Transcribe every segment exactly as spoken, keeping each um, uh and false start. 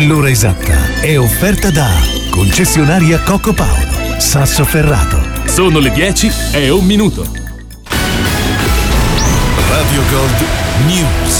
L'ora esatta è offerta da Concessionaria Coco Paolo, Sassoferrato. Sono le dieci e un minuto. Radio Gold News.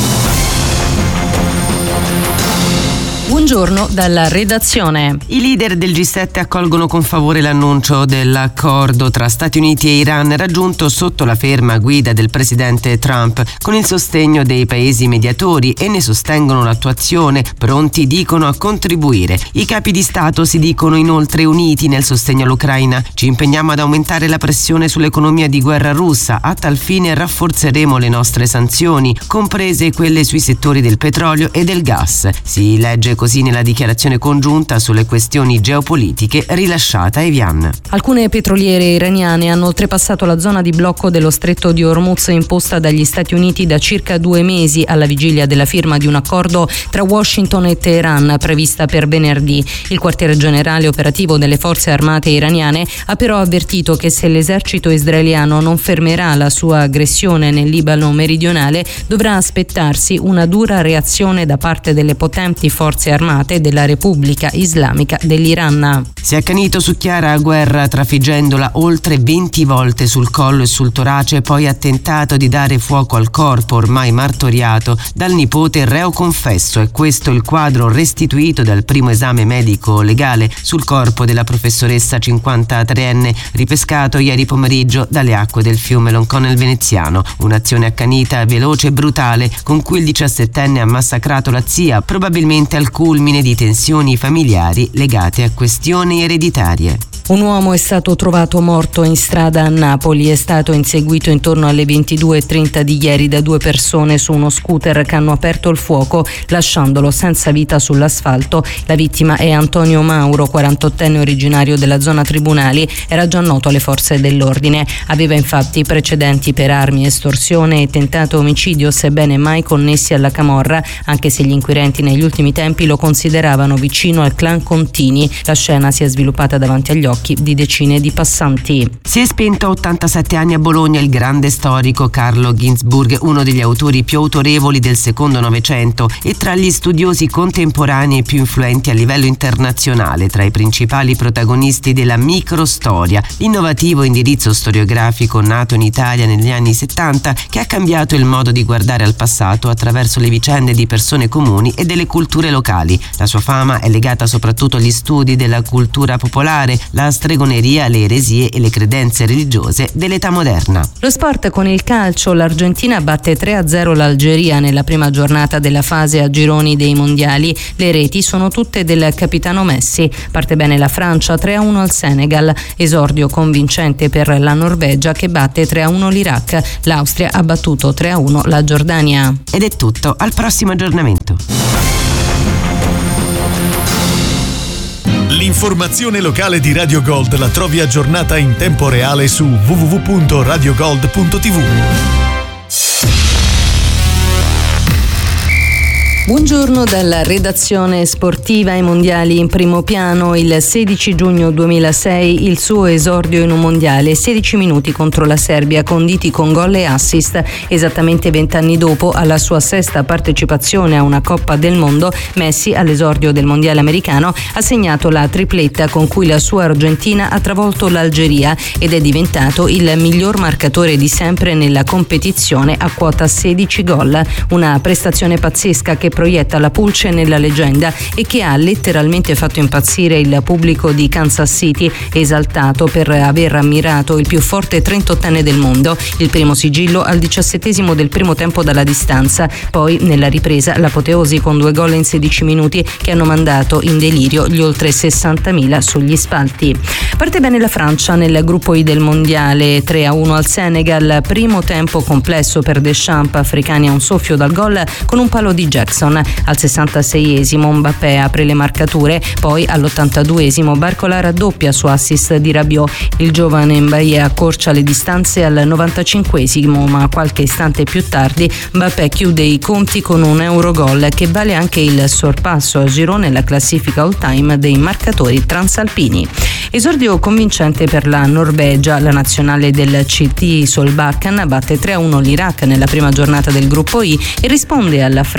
Buongiorno dalla redazione. I leader del G sette accolgono con favore l'annuncio dell'accordo tra Stati Uniti e Iran raggiunto sotto la ferma guida del presidente Trump con il sostegno dei paesi mediatori e ne sostengono l'attuazione, pronti dicono a contribuire. I capi di Stato si dicono inoltre uniti nel sostegno all'Ucraina. Ci impegniamo ad aumentare la pressione sull'economia di guerra russa, a tal fine rafforzeremo le nostre sanzioni, comprese quelle sui settori del petrolio e del gas. Si legge così nella dichiarazione congiunta sulle questioni geopolitiche rilasciata a Evian. Alcune petroliere iraniane hanno oltrepassato la zona di blocco dello stretto di Hormuz imposta dagli Stati Uniti da circa due mesi alla vigilia della firma di un accordo tra Washington e Teheran prevista per venerdì. Il quartier generale operativo delle forze armate iraniane ha però avvertito che se l'esercito israeliano non fermerà la sua aggressione nel Libano meridionale dovrà aspettarsi una dura reazione da parte delle potenti forze armate della Repubblica Islamica dell'Iran. Si è accanito su Chiara Guerra trafiggendola oltre venti volte sul collo e sul torace, poi ha tentato di dare fuoco al corpo ormai martoriato dal nipote reo confesso. È questo il quadro restituito dal primo esame medico legale sul corpo della professoressa cinquantatreenne ripescato ieri pomeriggio dalle acque del fiume Loncone veneziano. Un'azione accanita, veloce e brutale con cui il diciassettenne ha massacrato la zia, probabilmente al culmine di tensioni familiari legate a questioni ereditarie. Un uomo è stato trovato morto in strada a Napoli. È stato inseguito intorno alle ventidue e trenta di ieri da due persone su uno scooter che hanno aperto il fuoco lasciandolo senza vita sull'asfalto. La vittima è Antonio Mauro, quarantottenne originario della zona Tribunali. Era già noto alle forze dell'ordine. Aveva infatti precedenti per armi, estorsione e tentato omicidio, sebbene mai connessi alla camorra, anche se gli inquirenti negli ultimi tempi lo consideravano vicino al clan Contini. La scena si è sviluppata davanti agli occhi di decine di passanti. Si è spento a ottantasette anni a Bologna il grande storico Carlo Ginzburg, uno degli autori più autorevoli del secondo Novecento e tra gli studiosi contemporanei più influenti a livello internazionale, tra i principali protagonisti della microstoria, l'innovativo indirizzo storiografico nato in Italia negli anni settanta che ha cambiato il modo di guardare al passato attraverso le vicende di persone comuni e delle culture locali. La sua fama è legata soprattutto agli studi della cultura popolare, la stregoneria, le eresie e le credenze religiose dell'età moderna. Lo sport con il calcio. L'Argentina batte tre a zero l'Algeria nella prima giornata della fase a gironi dei mondiali. Le reti sono tutte del capitano Messi. Parte bene la Francia, tre a uno al Senegal. Esordio convincente per la Norvegia che batte tre a uno l'Iraq. L'Austria ha battuto tre a uno la Giordania. Ed è tutto, al prossimo aggiornamento. L'informazione locale di Radio Gold la trovi aggiornata in tempo reale su w w w punto radio gold punto t v. Buongiorno dalla redazione sportiva. Ai mondiali in primo piano. Il sedici giugno duemilasei il suo esordio in un mondiale, sedici minuti contro la Serbia conditi con gol e assist. Esattamente vent'anni dopo, alla sua sesta partecipazione a una Coppa del Mondo, Messi all'esordio del mondiale americano ha segnato la tripletta con cui la sua Argentina ha travolto l'Algeria ed è diventato il miglior marcatore di sempre nella competizione a quota sedici gol. Una prestazione pazzesca che proietta la pulce nella leggenda e che ha letteralmente fatto impazzire il pubblico di Kansas City, esaltato per aver ammirato il più forte trentottenne del mondo. Il primo sigillo al diciassettesimo del primo tempo dalla distanza, poi nella ripresa l'apoteosi con due gol in sedici minuti che hanno mandato in delirio gli oltre sessantamila sugli spalti. Parte bene la Francia nel gruppo I del mondiale, tre a uno al Senegal. Primo tempo complesso per Deschamps, africani a un soffio dal gol con un palo di Jackson. Al sessantaseiesimo Mbappé apre le marcature, poi all'ottantaduesimo Barcola raddoppia su assist di Rabiot. Il giovane Mbappé accorcia le distanze al novantacinquesimo, ma qualche istante più tardi Mbappé chiude i conti con un Eurogol che vale anche il sorpasso a girone nella classifica all time dei marcatori transalpini. Esordio convincente per la Norvegia. La nazionale del C T Solbakken batte tre a uno l'Iraq nella prima giornata del gruppo I e risponde alla Francia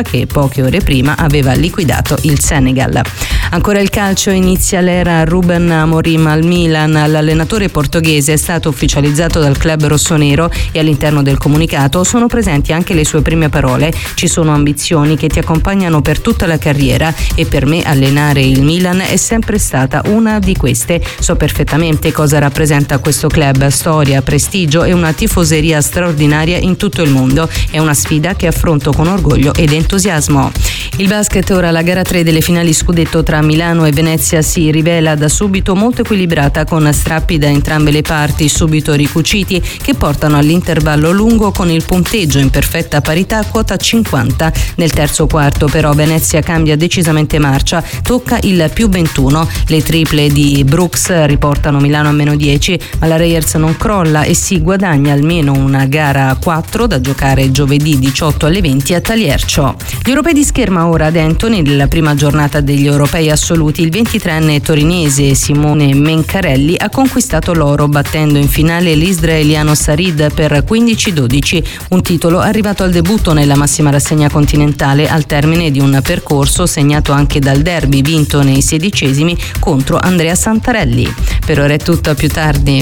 che poche ore prima aveva liquidato il Senegal. Ancora il calcio, inizia l'era Ruben Amorim al Milan. L'allenatore portoghese è stato ufficializzato dal club rossonero e all'interno del comunicato sono presenti anche le sue prime parole: ci sono ambizioni che ti accompagnano per tutta la carriera e per me allenare il Milan è sempre stata una di queste. So perfettamente cosa rappresenta questo club: storia, prestigio e una tifoseria straordinaria in tutto il mondo. È una sfida che affronto con orgoglio ed entusiasmo. Il basket, ora la gara tre delle finali scudetto tra Milano e Venezia si rivela da subito molto equilibrata, con strappi da entrambe le parti subito ricuciti che portano all'intervallo lungo con il punteggio in perfetta parità, quota cinquanta. Nel terzo quarto però Venezia cambia decisamente marcia, tocca il più ventuno. Le triple di Brooks riportano Milano a meno dieci, ma la Reyers non crolla e si guadagna almeno una gara quattro da giocare giovedì diciotto alle venti a Taliercio. Gli europei di scherma ora ad Antony. Nella prima giornata degli europei assoluti il ventitreenne torinese Simone Mencarelli ha conquistato l'oro battendo in finale l'israeliano Sarid per quindici dodici, un titolo arrivato al debutto nella massima rassegna continentale al termine di un percorso segnato anche dal derby vinto nei sedicesimi contro Andrea Santarelli. Per ora è tutto, a più tardi.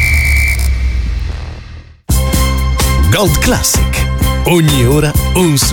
Gold Classic. Ogni ora un